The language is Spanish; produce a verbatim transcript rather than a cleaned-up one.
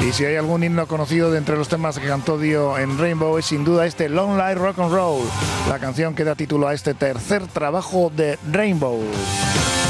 Y si hay algún himno conocido de entre los temas que cantó Dio en Rainbow, es sin duda este Long Live Rock and Roll, la canción que da título a este tercer trabajo de Rainbow.